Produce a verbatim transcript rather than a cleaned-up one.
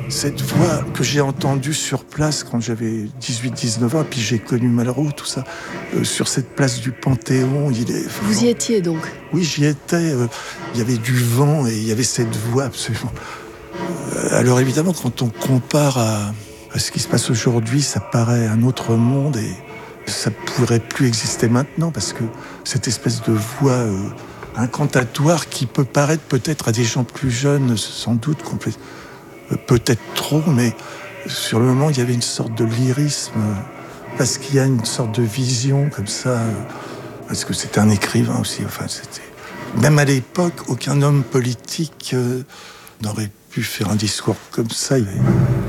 cette voix que j'ai entendue sur place quand j'avais dix-huit dix-neuf ans, puis j'ai connu Malraux, tout ça, euh, sur cette place du Panthéon. Il est vraiment... Vous y étiez donc? Oui, j'y étais. Euh, il y avait du vent et il y avait cette voix absolument... Euh, alors évidemment, quand on compare à, à ce qui se passe aujourd'hui, ça paraît un autre monde et ça pourrait plus exister maintenant parce que cette espèce de voix euh, incantatoire qui peut paraître peut-être à des gens plus jeunes, sans doute complètement... Peut-être trop, mais sur le moment, il y avait une sorte de lyrisme, parce qu'il y a une sorte de vision comme ça, parce que c'était un écrivain aussi. Enfin, c'était... Même à l'époque, aucun homme politique euh, n'aurait pu faire un discours comme ça. Il y avait